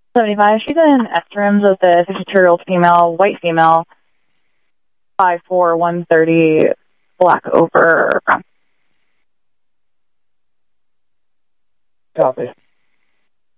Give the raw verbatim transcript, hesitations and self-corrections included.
seventy-five. She's in S rims with a fifty-two-year-old female, white female, five four, one thirty, black over brown. Copy.